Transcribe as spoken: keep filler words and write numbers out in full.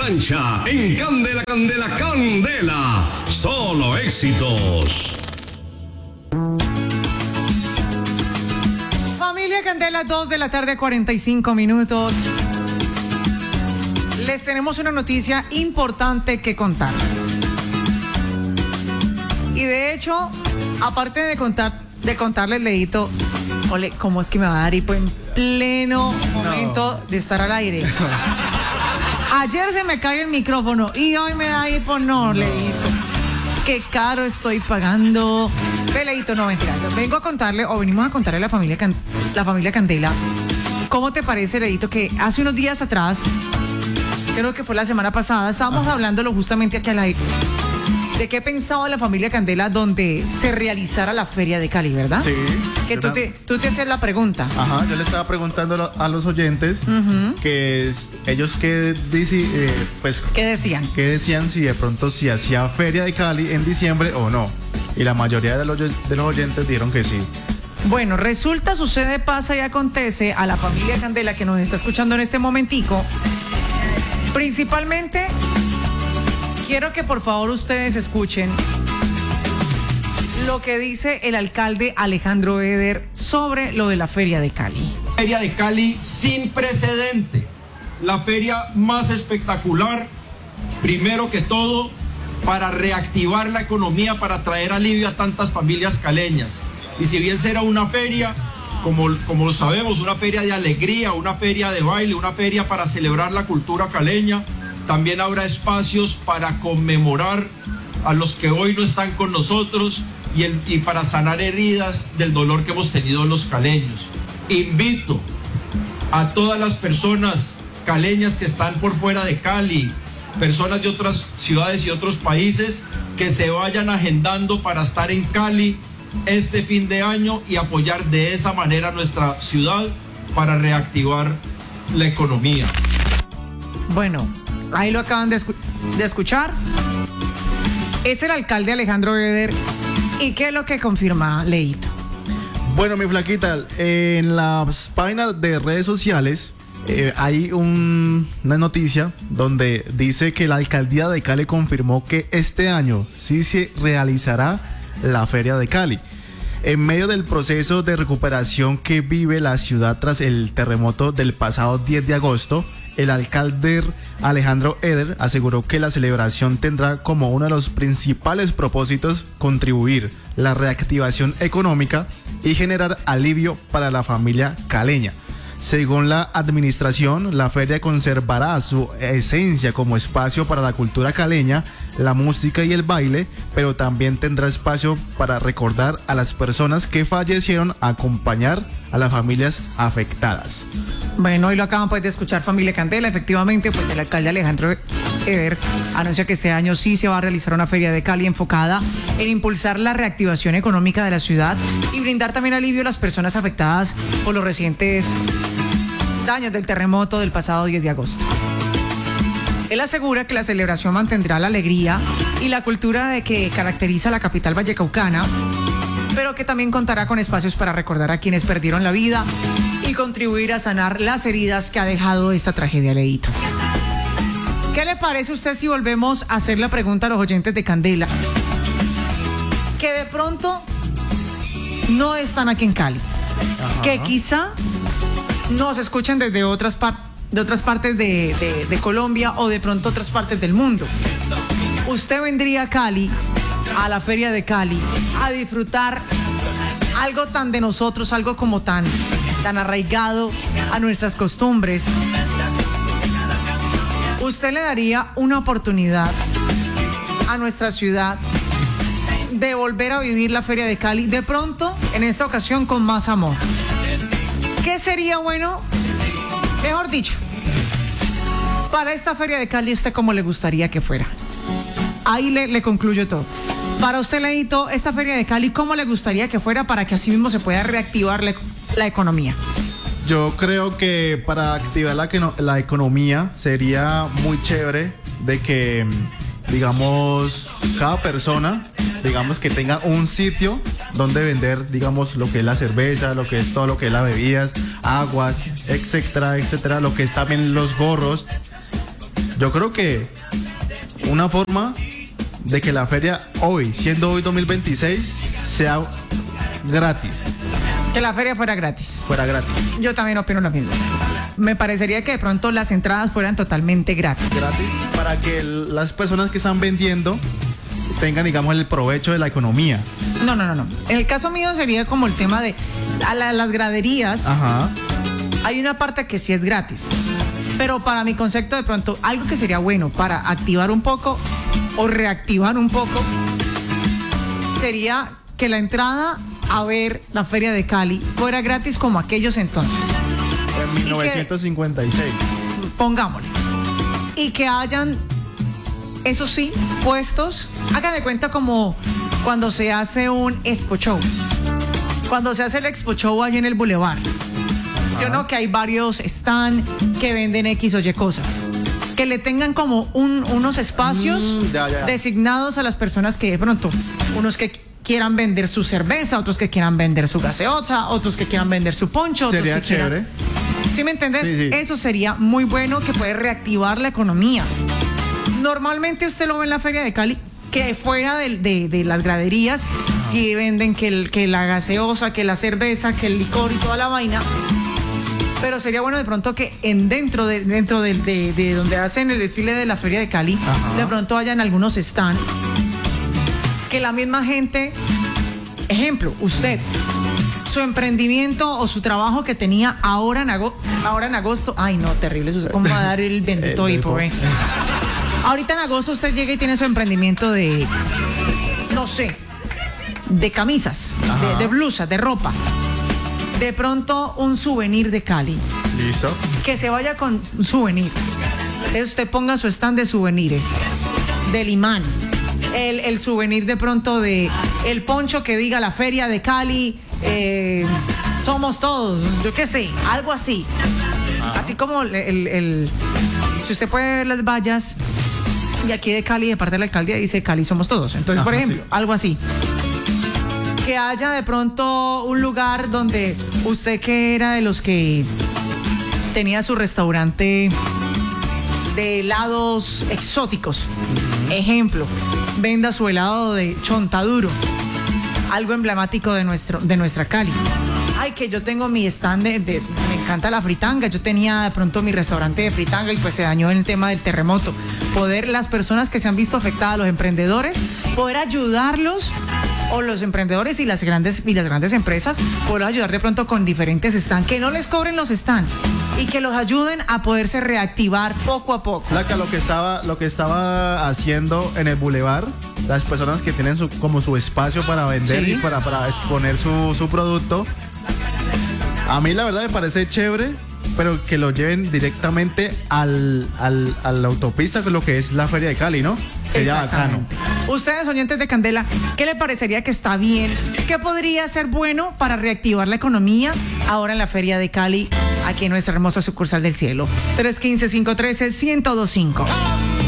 plancha. En Candela, Candela, Candela. Solo éxitos. Familia Candela, dos de la tarde, cuarenta y cinco minutos. Les tenemos una noticia importante que contarles. Y de hecho, aparte de contar, de contarles, Leito, ole, ¿cómo es que me va a dar hipo en pleno momento no. de estar al aire? Ayer se me cae el micrófono y hoy me da hipo, no, no. Leito. Qué caro estoy pagando. Ve, Leito, no, mentiras. Vengo a contarle, o venimos a contarle a la familia, Can, la familia Candela. ¿Cómo te parece, Leito, que hace unos días atrás, creo que fue la semana pasada, estábamos Ajá. hablándolo justamente aquí al aire, de qué pensaba la familia Candela donde se realizara la Feria de Cali, ¿verdad? Sí. Que tú te, tú te hacías la pregunta. Ajá, yo le estaba preguntando a los oyentes uh-huh. que es, ellos qué eh, pues, ¿Qué decían? ¿Qué decían si de pronto si hacía Feria de Cali en diciembre o no? Y la mayoría de los, de los oyentes dijeron que sí. Bueno, resulta, sucede, pasa y acontece a la familia Candela que nos está escuchando en este momentico. Principalmente, quiero que por favor ustedes escuchen lo que dice el alcalde Alejandro Eder sobre lo de la Feria de Cali. Feria de Cali sin precedente, la feria más espectacular, primero que todo, para reactivar la economía, para traer alivio a tantas familias caleñas. Y si bien será una feria, como, como lo sabemos, una feria de alegría, una feria de baile, una feria para celebrar la cultura caleña, también habrá espacios para conmemorar a los que hoy no están con nosotros y, el, y para sanar heridas del dolor que hemos tenido los caleños. Invito a todas las personas caleñas que están por fuera de Cali, personas de otras ciudades y otros países, que se vayan agendando para estar en Cali este fin de año y apoyar de esa manera nuestra ciudad para reactivar la economía. Bueno, ahí lo acaban de, escu- de escuchar. Es el alcalde Alejandro Eder. ¿Y qué es lo que confirma, Leito? Bueno, mi flaquita, en las páginas de redes sociales eh, hay un, una noticia donde dice que la alcaldía de Cali confirmó que este año sí se realizará la Feria de Cali. En medio del proceso de recuperación que vive la ciudad tras el terremoto del pasado diez de agosto, el alcalde Alejandro Eder aseguró que la celebración tendrá como uno de los principales propósitos contribuir la reactivación económica y generar alivio para la familia caleña. Según la administración, la feria conservará su esencia como espacio para la cultura caleña, la música y el baile, pero también tendrá espacio para recordar a las personas que fallecieron, acompañar a las familias afectadas. Bueno, hoy lo acaban pues de escuchar, familia Candela. Efectivamente, pues el alcalde Alejandro Eder anuncia que este año sí se va a realizar una Feria de Cali enfocada en impulsar la reactivación económica de la ciudad y brindar también alivio a las personas afectadas por los recientes daños del terremoto del pasado diez de agosto. Él asegura que la celebración mantendrá la alegría y la cultura de que caracteriza la capital vallecaucana, pero que también contará con espacios para recordar a quienes perdieron la vida y contribuir a sanar las heridas que ha dejado esta tragedia, Leito. ¿Qué le parece a usted si volvemos a hacer la pregunta a los oyentes de Candela, que de pronto no están aquí en Cali, Ajá. que quizá nos escuchan desde otras partes de otras partes de, de, de Colombia o de pronto otras partes del mundo? Usted vendría a Cali, a la Feria de Cali, a disfrutar algo tan de nosotros, algo como tan, tan arraigado a nuestras costumbres. ¿Usted le daría una oportunidad a nuestra ciudad de volver a vivir la Feria de Cali, de pronto, en esta ocasión, con más amor? ¿Qué sería bueno? Mejor dicho, para esta Feria de Cali, ¿usted cómo le gustaría que fuera? Ahí le, le concluyo todo. Para usted, Leito, esta Feria de Cali, ¿cómo le gustaría que fuera para que así mismo se pueda reactivar la, la economía? Yo creo que para activar la, la economía sería muy chévere de que, digamos, cada persona, digamos, que tenga un sitio donde vender, digamos, lo que es la cerveza, lo que es todo lo que es las bebidas, aguas, etcétera, etcétera, lo que es también los gorros, Yo creo que una forma de que la feria hoy, siendo hoy dos mil veintiséis, sea gratis. Que la feria fuera gratis. Fuera gratis. Yo también opino lo mismo. Me parecería que de pronto las entradas fueran totalmente gratis. Gratis para que el- las personas que están vendiendo tengan, digamos, el provecho de la economía. No, no, no, no. En el caso mío sería como el tema de a la- las graderías. Ajá. Hay una parte que sí es gratis. Pero para mi concepto, de pronto, algo que sería bueno para activar un poco o reactivar un poco sería que la entrada a ver la Feria de Cali fuera gratis como aquellos entonces. En mil novecientos cincuenta y seis. Pongámosle. Y que hayan, eso sí, puestos, hagan de cuenta como cuando se hace un expo show. Cuando se hace el expo show allí en el bulevar. ¿Sí o no? Que hay varios stand que venden X o Y cosas. Que le tengan como un- unos espacios Mm, ya, ya. designados a las personas que de pronto, unos que quieran vender su cerveza, otros que quieran vender su gaseosa, otros que quieran vender su poncho. Otros Sería que quieran- chévere. ¿Sí me entendés? Sí, sí. Eso sería muy bueno, que puede reactivar la economía. Normalmente usted lo ve en la Feria de Cali, que fuera de, de- de las graderías, sí venden que, el- que la gaseosa, que la cerveza, que el licor y toda la vaina. Pero sería bueno de pronto que en dentro de, dentro del- de, de donde hacen el desfile de la Feria de Cali, Ajá. de pronto hayan algunos stands que la misma gente, ejemplo, usted, su emprendimiento o su trabajo que tenía ahora en, ago- ahora en agosto, ay no, terrible, eso, ¿cómo va a dar el bendito El hipo, hipo. eh? Ahorita en agosto usted llega y tiene su emprendimiento de, no sé, de camisas, de, de blusas, de ropa. De pronto un souvenir de Cali. Listo. Que se vaya con un souvenir. Entonces usted ponga su stand de souvenirs. Del imán. El, el souvenir de pronto de el poncho que diga la feria de Cali. eh, somos todos. Yo qué sé. Algo así. Así como el, el- el- si usted puede ver las vallas. Y aquí de Cali, de parte de la alcaldía, dice Cali somos todos. Entonces, por Ajá, ejemplo, sí. algo así. Que haya de pronto un lugar donde usted, que era de los que tenía su restaurante de helados exóticos, ejemplo, venda su helado de chontaduro, algo emblemático de, nuestro, de nuestra Cali. Ay, que yo tengo mi stand de, de- me encanta la fritanga, yo tenía de pronto mi restaurante de fritanga y pues se dañó en el tema del terremoto. Poder, las personas que se han visto afectadas, los emprendedores, poder ayudarlos, o los emprendedores y las grandes y las grandes empresas, poder ayudar de pronto con diferentes stands, que no les cobren los stands y que los ayuden a poderse reactivar poco a poco. Placa, lo que estaba, lo que estaba haciendo en el bulevar, las personas que tienen su, como su espacio para vender Sí. y para, para exponer su, su producto, a mí la verdad me parece chévere, pero que lo lleven directamente al, al, a la autopista, con lo que es la Feria de Cali, ¿no? Sería bacano. Exactamente. Ustedes, oyentes de Candela, ¿qué le parecería que está bien? ¿Qué podría ser bueno para reactivar la economía ahora en la Feria de Cali, aquí en nuestra hermosa sucursal del cielo? tres uno cinco, cinco uno tres, uno cero dos cinco.